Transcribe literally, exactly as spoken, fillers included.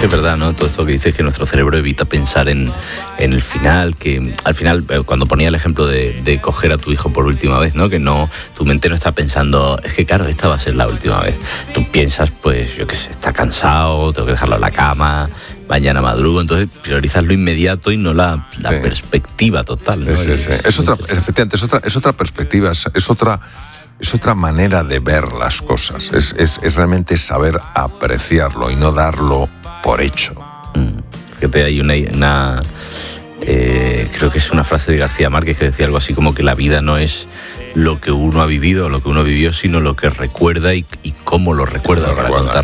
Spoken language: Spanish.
que es verdad, ¿no? Todo esto que dices, que nuestro cerebro evita pensar en, en el final, que al final, cuando ponía el ejemplo de, de coger a tu hijo por última vez, ¿no? Que no, tu mente no está pensando, es que claro, esta va a ser la última vez. Tú piensas, pues, yo qué sé, está cansado, tengo que dejarlo en la cama, mañana madrugo, entonces priorizas lo inmediato y no la, la sí. perspectiva total, ¿no? Sí, sí, sí. Es, es otra, efectivamente, es otra, es otra perspectiva, es, es otra... Es otra manera de ver las cosas, es, es, es realmente saber apreciarlo y no darlo por hecho. Mm. Fíjate, hay una... una eh, creo que es una frase de García Márquez que decía algo así como que la vida no es lo que uno ha vivido o lo que uno vivió, sino lo que recuerda y, y cómo lo recuerda para contar.